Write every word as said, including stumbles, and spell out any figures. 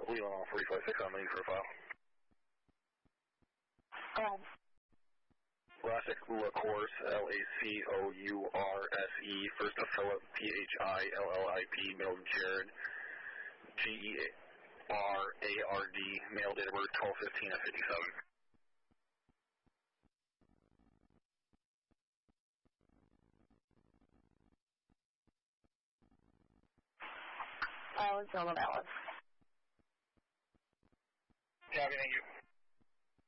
Leland forty-five six, I'm ready for a file. Go ahead. Lassick LaCourse, L A C O U R S E, first of Philip, P H I L L I P, middle of Jared, G E R A R D, male, date of birth twelve fifteen of fifty-seven. Valid, valid, valid. Copy, thank you.